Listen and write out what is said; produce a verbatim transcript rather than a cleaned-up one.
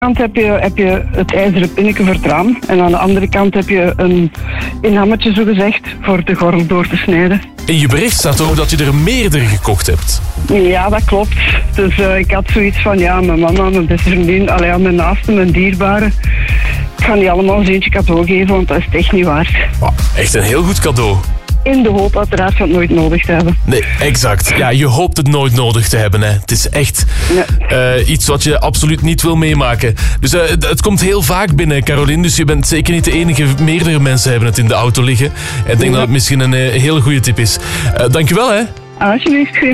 kant heb je, heb je het ijzeren pinnetje voor het raam. En aan de andere kant heb je een inhammetje, zogezegd, voor de gordel door te snijden. In je bericht staat ook dat je er meerdere gekocht hebt. Ja, dat klopt. Dus uh, ik had zoiets van, ja, mijn mama, mijn beste vriendin, allee, mijn naasten, mijn dierbaren. Ik ga die allemaal eens eentje cadeau geven, want dat is het echt niet waard. Wow, echt een heel goed cadeau. In de hoop uiteraard van het nooit nodig te hebben. Nee, exact. Ja, je hoopt het nooit nodig te hebben. Hè. Het is echt nee. uh, iets wat je absoluut niet wil meemaken. Dus uh, het komt heel vaak binnen, Caroline. Dus je bent zeker niet de enige. Meerdere mensen hebben het in de auto liggen. En ik denk ja. dat het misschien een uh, hele goede tip is. Uh, dankjewel, hè. Alsjeblieft.